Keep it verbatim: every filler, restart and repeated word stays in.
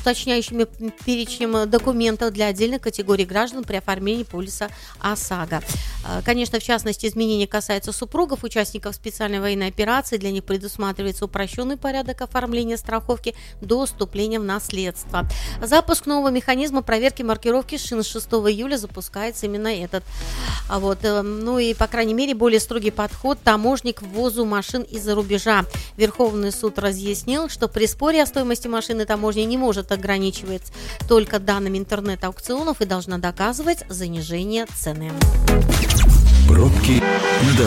уточняющими перечнем документов для отдельных категорий граждан при оформлении полиса ОСАГО. Конечно, в частности, изменения касаются супругов, участников специальной военной операции. Для них предусматривается упрощенный порядок оформления страховки до вступления в наследство. Запуск нового механизма проверки маркировки шин с шестого июля запускается именно этот. Вот. Ну и, по крайней мере, более строгий подход таможни к ввозу машин из-за рубежа. Верховный суд разъяснил, что при споре о стоимости машины таможня не может ограничивать только данными интернет-аукционов и должна доказывать занижение цены. Пробки